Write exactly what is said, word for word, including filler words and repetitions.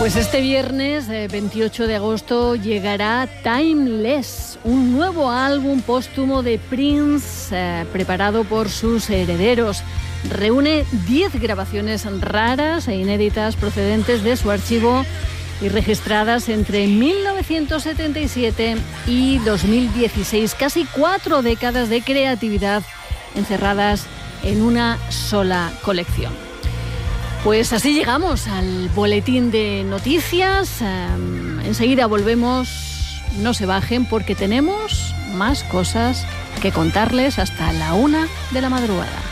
Pues este viernes, eh, veintiocho de agosto, llegará Timeless, un nuevo álbum póstumo de Prince, eh, preparado por sus herederos. Reúne diez grabaciones raras e inéditas procedentes de su archivo y registradas entre mil novecientos setenta y siete y dos mil dieciséis. Casi cuatro décadas de creatividad encerradas en una sola colección. Pues así llegamos al boletín de noticias. Um, enseguida volvemos. No se bajen porque tenemos más cosas que contarles hasta la una de la madrugada.